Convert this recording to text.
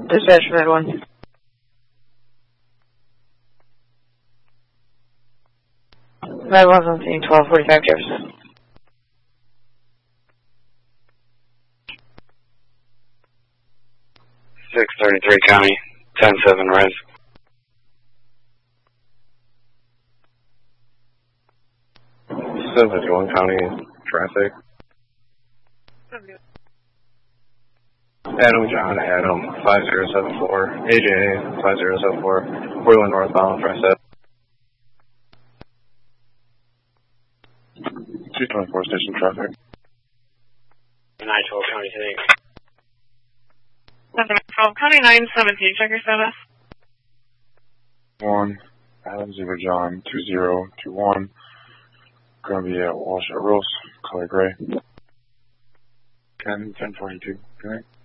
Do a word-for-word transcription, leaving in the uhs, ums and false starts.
Dispatch for that one. That one's on scene twelve forty-five Jefferson. six thirty-three County, ten seven res. seven fifty-one County, traffic. Adam John Adam, five zero seven four, A J A, five zero seven four, Portland northbound, traffic. two twenty-four station traffic. nine twelve County today. seven twelve County nine seventeen, check your status. one, Adam Zebra John, two zero two one, going to be at Walsh at Rose, color gray. ten ten forty-two, good night.